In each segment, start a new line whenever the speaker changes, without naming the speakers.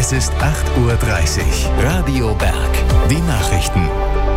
Es ist 8:30 Uhr. Radio Berg. Die Nachrichten.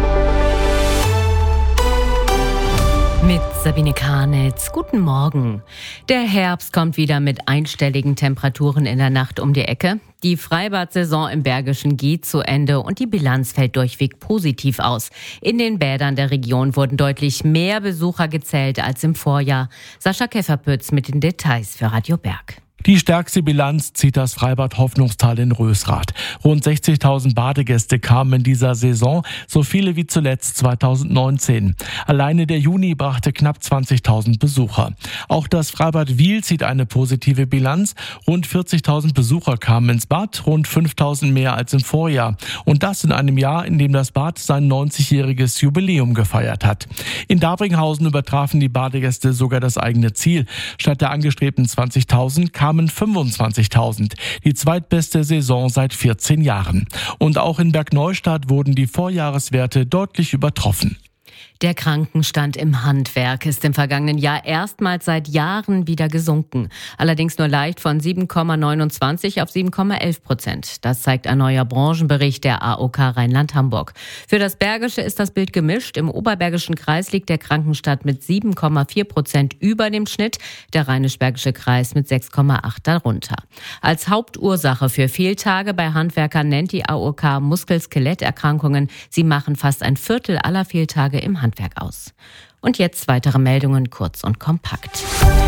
Mit Sabine Karnitz. Guten Morgen. Der Herbst kommt wieder mit einstelligen Temperaturen in der Nacht um die Ecke. Die Freibad-Saison im Bergischen geht zu Ende und die Bilanz fällt durchweg positiv aus. In den Bädern der Region wurden deutlich mehr Besucher gezählt als im Vorjahr. Sascha Käferpütz mit den Details für Radio Berg.
Die stärkste Bilanz zieht das Freibad Hoffnungstal in Rösrath. Rund 60.000 Badegäste kamen in dieser Saison, so viele wie zuletzt 2019. Alleine der Juni brachte knapp 20.000 Besucher. Auch das Freibad Wiel zieht eine positive Bilanz. Rund 40.000 Besucher kamen ins Bad, rund 5.000 mehr als im Vorjahr. Und das in einem Jahr, in dem das Bad sein 90-jähriges Jubiläum gefeiert hat. In Dabringhausen übertrafen die Badegäste sogar das eigene Ziel. Statt der angestrebten 20.000 kamen 25.000, die zweitbeste Saison seit 14 Jahren. Und auch in Bergneustadt wurden die Vorjahreswerte deutlich übertroffen.
Der Krankenstand im Handwerk ist im vergangenen Jahr erstmals seit Jahren wieder gesunken. Allerdings nur leicht von 7,29 auf 7,11%. Das zeigt ein neuer Branchenbericht der AOK Rheinland-Hamburg. Für das Bergische ist das Bild gemischt. Im Oberbergischen Kreis liegt der Krankenstand mit 7,4% über dem Schnitt, der Rheinisch-Bergische Kreis mit 6,8 darunter. Als Hauptursache für Fehltage bei Handwerkern nennt die AOK Muskel-Skeletterkrankungen. Sie machen fast ein Viertel aller Fehltage im Handwerk aus. Und jetzt weitere Meldungen kurz und kompakt.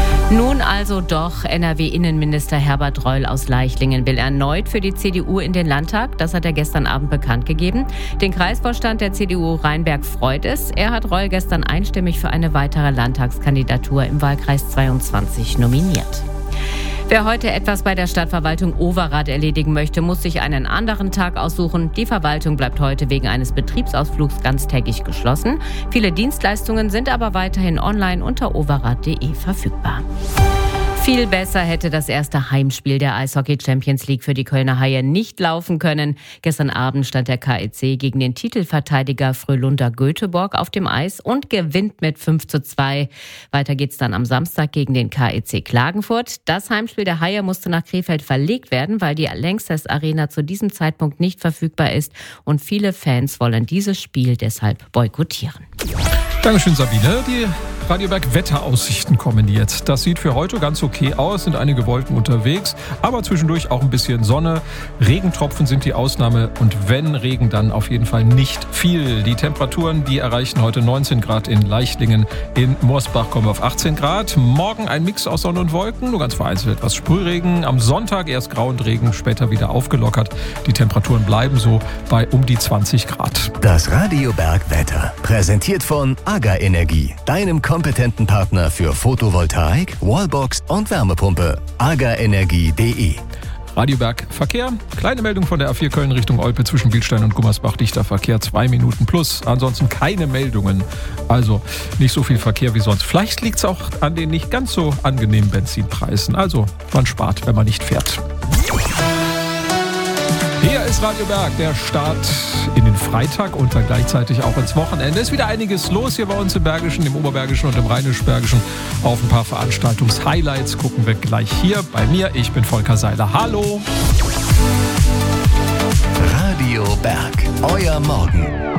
Nun also doch, NRW-Innenminister Herbert Reul aus Leichlingen will erneut für die CDU in den Landtag. Das hat er gestern Abend bekannt gegeben. Den Kreisvorstand der CDU Rheinberg freut es. Er hat Reul gestern einstimmig für eine weitere Landtagskandidatur im Wahlkreis 22 nominiert. Wer heute etwas bei der Stadtverwaltung Overath erledigen möchte, muss sich einen anderen Tag aussuchen. Die Verwaltung bleibt heute wegen eines Betriebsausflugs ganztägig geschlossen. Viele Dienstleistungen sind aber weiterhin online unter overath.de verfügbar. Viel besser hätte das erste Heimspiel der Eishockey Champions League für die Kölner Haie nicht laufen können. Gestern Abend stand der KEC gegen den Titelverteidiger Frölunda Göteborg auf dem Eis und gewinnt mit 5:2. Weiter geht's dann am Samstag gegen den KEC Klagenfurt. Das Heimspiel der Haie musste nach Krefeld verlegt werden, weil die Lanxess Arena zu diesem Zeitpunkt nicht verfügbar ist und viele Fans wollen dieses Spiel deshalb boykottieren.
Dankeschön, Sabine. Die Radio Berg Wetteraussichten kommen jetzt. Das sieht für heute ganz okay aus, sind einige Wolken unterwegs, aber zwischendurch auch ein bisschen Sonne. Regentropfen sind die Ausnahme und wenn Regen, dann auf jeden Fall nicht viel. Die Temperaturen, die erreichen heute 19 Grad in Leichlingen, in Morsbach kommen wir auf 18 Grad. Morgen ein Mix aus Sonne und Wolken, nur ganz vereinzelt etwas Sprühregen. Am Sonntag erst Grau und Regen, später wieder aufgelockert. Die Temperaturen bleiben so bei um die 20 Grad.
Das Radio Berg Wetter, präsentiert von AGA Energie, deinem kompetenten Partner für Photovoltaik, Wallbox und Wärmepumpe. agaenergie.de.
Radio Berg Verkehr. Kleine Meldung von der A4 Köln Richtung Olpe zwischen Bielstein und Gummersbach. Dichter Verkehr, 2 Minuten plus. Ansonsten keine Meldungen. Also nicht so viel Verkehr wie sonst. Vielleicht liegt es auch an den nicht ganz so angenehmen Benzinpreisen. Also man spart, wenn man nicht fährt. Hier ist Radio Berg, der Start in den Freitag und dann gleichzeitig auch ins Wochenende. Ist wieder einiges los hier bei uns im Bergischen, im Oberbergischen und im Rheinisch-Bergischen. Auf ein paar Veranstaltungs-Highlights gucken wir gleich hier bei mir. Ich bin Volker Seiler. Hallo!
Radio Berg, euer Morgen.